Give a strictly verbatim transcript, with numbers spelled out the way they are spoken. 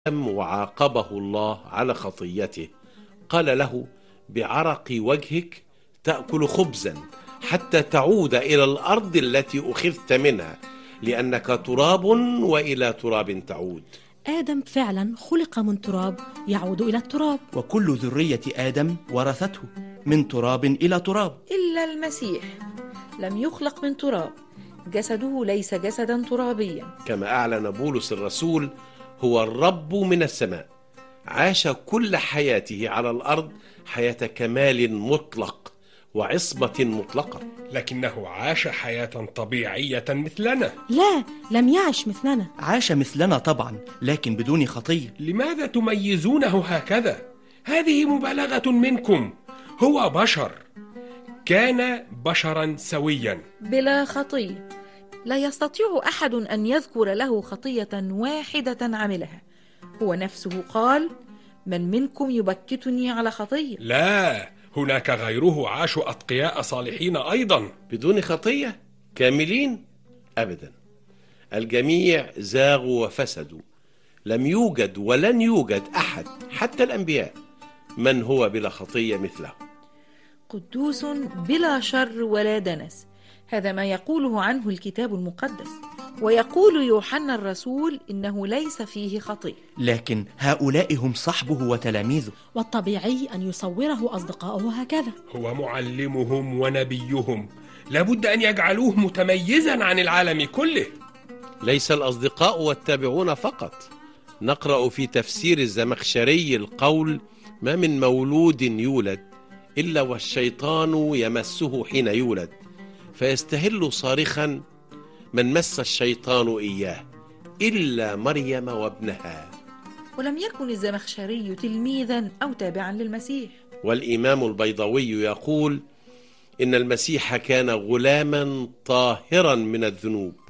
وعاقبه الله على خطيته، قال له: بعرق وجهك تأكل خبزا حتى تعود إلى الأرض التي أخذت منها، لأنك تراب وإلى تراب تعود. آدم فعلا خلق من تراب يعود إلى التراب، وكل ذرية آدم ورثته من تراب إلى تراب، إلا المسيح لم يخلق من تراب، جسده ليس جسدا ترابيا. كما أعلن بولس الرسول: هو الرب من السماء، عاش كل حياته على الأرض حياة كمال مطلق وعصمة مطلقة، لكنه عاش حياة طبيعية مثلنا. لا، لم يعش مثلنا. عاش مثلنا طبعا، لكن بدون خطية. لماذا تميزونه هكذا؟ هذه مبالغة منكم. هو بشر، كان بشرا سويا بلا خطية. لا يستطيع أحد أن يذكر له خطية واحدة عملها. هو نفسه قال: من منكم يبكتني على خطية؟ لا، هناك غيره عاشوا أتقياء صالحين أيضا بدون خطية، كاملين؟ أبدا، الجميع زاغوا وفسدوا. لم يوجد ولن يوجد أحد، حتى الأنبياء، من هو بلا خطية مثله. قدوس بلا شر ولا دنس، هذا ما يقوله عنه الكتاب المقدس. ويقول يوحنا الرسول إنه ليس فيه خطية. لكن هؤلاء هم صحبه وتلاميذه، والطبيعي أن يصوره أصدقاؤه هكذا. هو معلمهم ونبيهم، لابد أن يجعلوه متميزا عن العالم كله. ليس الأصدقاء والتابعون فقط. نقرأ في تفسير الزمخشري القول: ما من مولود يولد إلا والشيطان يمسه حين يولد، فيستهل صارخا: من مس الشيطان إياه إلا مريم وابنها. ولم يكن الزمخشري تلميذا أو تابعا للمسيح. والإمام البيضاوي يقول: إن المسيح كان غلاما طاهرا من الذنوب،